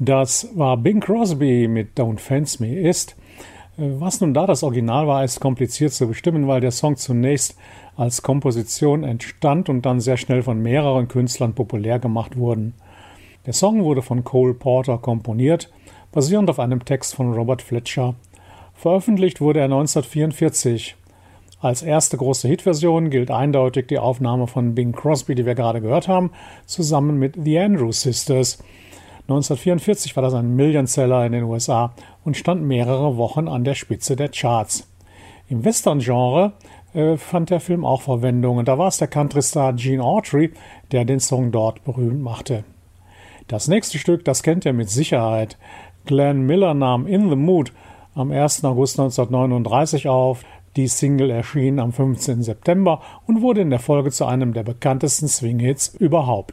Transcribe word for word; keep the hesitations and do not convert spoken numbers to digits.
Das war Bing Crosby mit Don't Fence Me ist. Was nun da das Original war, ist kompliziert zu bestimmen, weil der Song zunächst als Komposition entstand und dann sehr schnell von mehreren Künstlern populär gemacht wurden. Der Song wurde von Cole Porter komponiert, basierend auf einem Text von Robert Fletcher. Veröffentlicht wurde er neunzehnhundertvierundvierzig. Als erste große Hitversion gilt eindeutig die Aufnahme von Bing Crosby, die wir gerade gehört haben, zusammen mit The Andrews Sisters. neunzehnhundertvierundvierzig war das ein Millionseller in den U S A und stand mehrere Wochen an der Spitze der Charts. Im Western-Genre äh, fand der Film auch Verwendung und da war es der Country-Star Gene Autry, der den Song dort berühmt machte. Das nächste Stück, das kennt ihr mit Sicherheit. Glenn Miller nahm In the Mood am ersten August neunzehnhundertneununddreißig auf. Die Single erschien am fünfzehnten September und wurde in der Folge zu einem der bekanntesten Swing-Hits überhaupt.